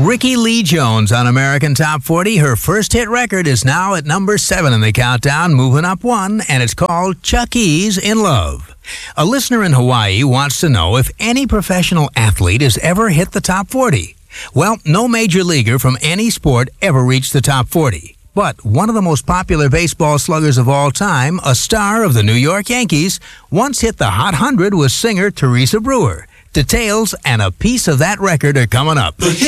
Rickie Lee Jones on American Top 40. Her first hit record is now at number 7 in the countdown, moving up 1, and it's called Chuck E's In Love. A listener in Hawaii wants to know if any professional athlete has ever hit the top 40. Well, no major leaguer from any sport ever reached the top 40. But one of the most popular baseball sluggers of all time, a star of the New York Yankees, once hit the Hot 100 with singer Teresa Brewer. Details and a piece of that record are coming up.